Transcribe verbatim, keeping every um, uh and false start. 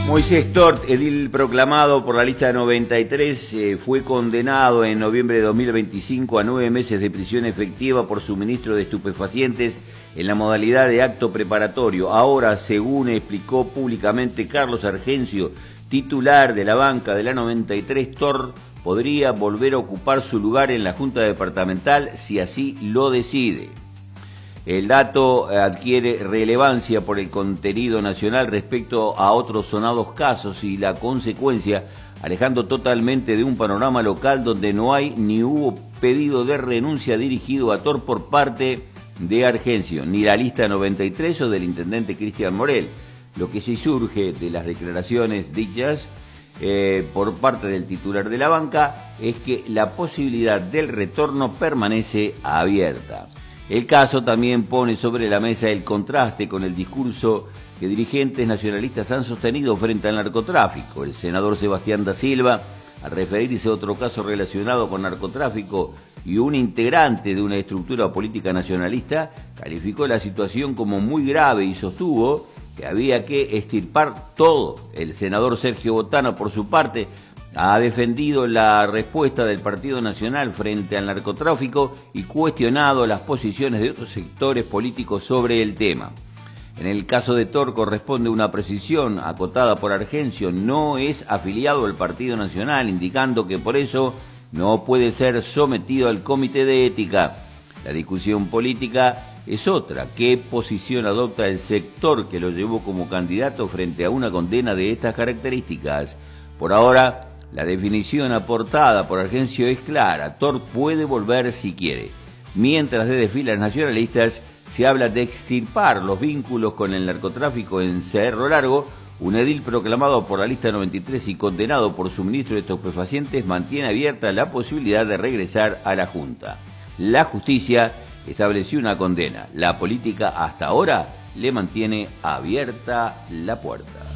Moisés Tort, edil proclamado por la lista noventa y tres, eh, fue condenado en noviembre de dos mil veinticinco a nueve meses de prisión efectiva por suministro de estupefacientes en la modalidad de acto preparatorio. Ahora, según explicó públicamente Carlos Argencio, titular de la banca de la noventa y tres, Tort podría volver a ocupar su lugar en la Junta Departamental si así lo decide. El dato adquiere relevancia por el contenido nacional respecto a otros sonados casos y la consecuencia, alejando totalmente de un panorama local donde no hay ni hubo pedido de renuncia dirigido a Tort por parte de Argencio, ni la lista noventa y tres o del intendente Cristian Morel. Lo que sí surge de las declaraciones dichas eh, por parte del titular de la banca es que la posibilidad del retorno permanece abierta. El caso también pone sobre la mesa el contraste con el discurso que dirigentes nacionalistas han sostenido frente al narcotráfico. El senador Sebastián da Silva, al referirse a otro caso relacionado con narcotráfico y un integrante de una estructura política nacionalista, calificó la situación como muy grave y sostuvo que había que extirpar todo. El senador Sergio Botana, por su parte, ha defendido la respuesta del Partido Nacional frente al narcotráfico y cuestionado las posiciones de otros sectores políticos sobre el tema. En el caso de Tort corresponde una precisión acotada por Argencio: no es afiliado al Partido Nacional, indicando que por eso no puede ser sometido al Comité de Ética. La discusión política es otra. ¿Qué posición adopta el sector que lo llevó como candidato frente a una condena de estas características? Por ahora, la definición aportada por Argencio es clara: Tort puede volver si quiere. Mientras desde filas nacionalistas se habla de extirpar los vínculos con el narcotráfico en Cerro Largo, un edil proclamado por la lista noventa y tres y condenado por suministro de estupefacientes mantiene abierta la posibilidad de regresar a la Junta. La justicia estableció una condena. La política hasta ahora le mantiene abierta la puerta.